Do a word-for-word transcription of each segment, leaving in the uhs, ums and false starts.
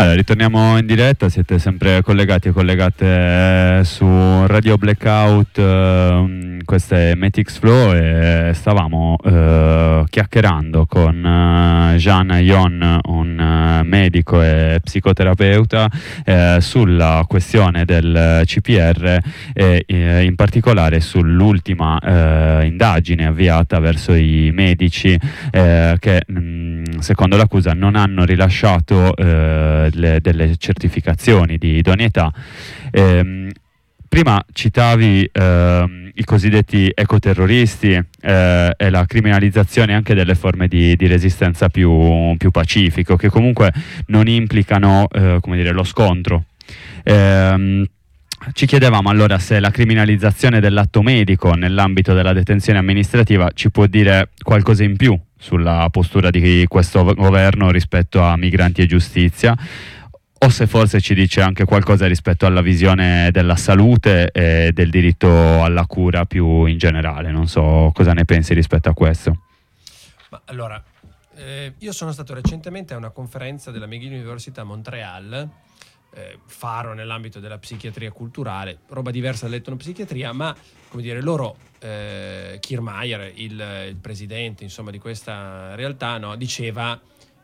Allora, ritorniamo in diretta, siete sempre collegati e collegate su Radio Blackout, eh, questo è Metix Flow e stavamo eh, chiacchierando con eh, Jean Yon, un eh, medico e psicoterapeuta, eh, sulla questione del C P R e eh, in particolare sull'ultima eh, indagine avviata verso i medici eh, che mh, secondo l'accusa non hanno rilasciato eh, le, delle certificazioni di idoneità. Ehm, prima citavi ehm, i cosiddetti ecoterroristi eh, e la criminalizzazione anche delle forme di, di resistenza più, più pacifico, che comunque non implicano eh, come dire, lo scontro. Ehm, Ci chiedevamo allora se la criminalizzazione dell'atto medico nell'ambito della detenzione amministrativa ci può dire qualcosa in più sulla postura di questo governo rispetto a migranti e giustizia, o se forse ci dice anche qualcosa rispetto alla visione della salute e del diritto alla cura più in generale. Non so cosa ne pensi rispetto a questo. Ma allora, eh, io sono stato recentemente a una conferenza della McGill University a Montreal, eh, faro nell'ambito della psichiatria culturale, roba diversa dall'etnopsichiatria, ma come dire, loro, eh, Kiermaier, il, il presidente insomma di questa realtà, no, diceva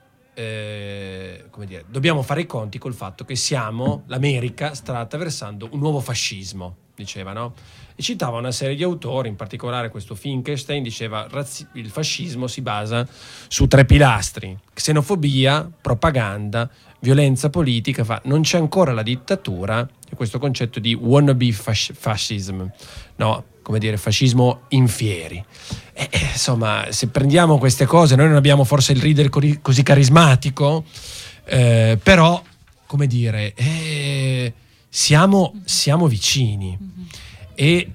eh, come dire, dobbiamo fare i conti col fatto che siamo, l'America sta attraversando un nuovo fascismo, diceva, no? E citava una serie di autori, in particolare questo Finkelstein diceva razzi- il fascismo si basa su tre pilastri: xenofobia, propaganda, violenza politica. Fa, non c'è ancora la dittatura, e questo concetto di wannabe fasc- fascism, no, come dire, fascismo in fieri. E, e, insomma, se prendiamo queste cose, noi non abbiamo forse il leader così, così carismatico, eh, però, come dire, eh, siamo, siamo vicini. E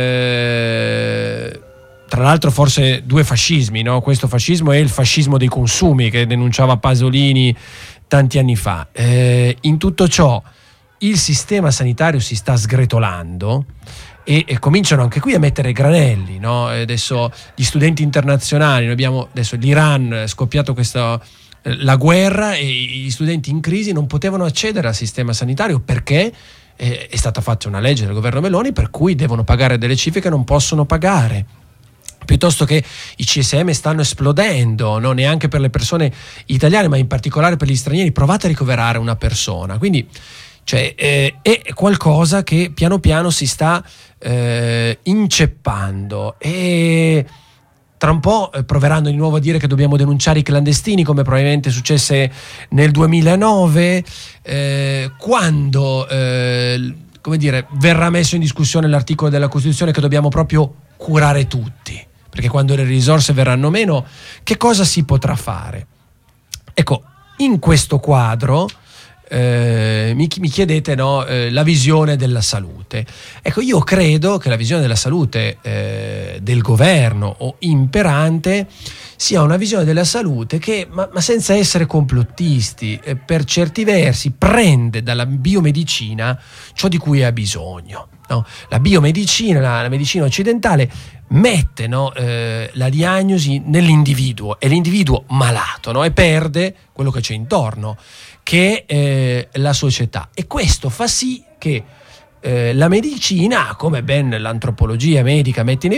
eh, tra l'altro forse due fascismi, no? Questo fascismo è il fascismo dei consumi che denunciava Pasolini tanti anni fa. Eh, in tutto ciò il sistema sanitario si sta sgretolando e, e cominciano anche qui a mettere granelli, no? Adesso gli studenti internazionali, noi abbiamo adesso l'Iran, è scoppiato questa la guerra e gli studenti in crisi non potevano accedere al sistema sanitario perché eh, è stata fatta una legge del governo Meloni per cui devono pagare delle cifre che non possono pagare. Piuttosto che i C S M stanno esplodendo, non neanche per le persone italiane, ma in particolare per gli stranieri. Provate a ricoverare una persona. Quindi cioè, eh, è qualcosa che piano piano si sta eh, inceppando e tra un po' eh, proveranno di nuovo a dire che dobbiamo denunciare i clandestini, come probabilmente successe nel duemilanove, eh, quando eh, come dire, verrà messo in discussione l'articolo della Costituzione che dobbiamo proprio curare tutti, perché quando le risorse verranno meno, che cosa si potrà fare? Ecco, in questo quadro eh, mi, mi chiedete, no, eh, la visione della salute. Ecco, io credo che la visione della salute eh, del governo o imperante sia una visione della salute che, ma, ma senza essere complottisti, eh, per certi versi prende dalla biomedicina ciò di cui ha bisogno. No? La biomedicina, la, la medicina occidentale mette, no, eh, la diagnosi nell'individuo, è l'individuo malato, no? E perde quello che c'è intorno, che è eh, la società, e questo fa sì che eh, la medicina, come ben l'antropologia medica mette in